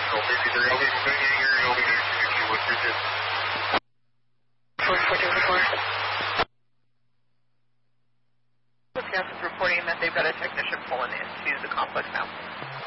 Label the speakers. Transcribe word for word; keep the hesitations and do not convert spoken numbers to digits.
Speaker 1: Control fifty-three, I'll be moving in here, I'll be going to you with Bridget.
Speaker 2: four four two four.
Speaker 3: The S is reporting that they've got a technician pulling into the complex now.